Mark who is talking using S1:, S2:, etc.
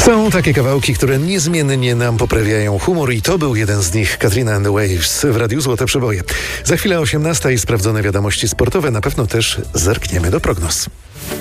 S1: Są takie kawałki, które niezmiennie nam poprawiają humor i to był jeden z nich. Katrina and the Waves w Radiu Złote Przeboje. Za chwilę 18 i sprawdzone wiadomości sportowe. Na pewno też zerkniemy do prognoz.